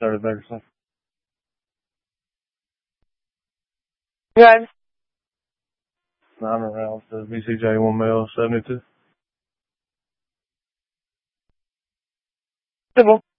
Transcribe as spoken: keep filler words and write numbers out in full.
Started Ferguson. Good. Nine around to V C J one male seventy two. Civil.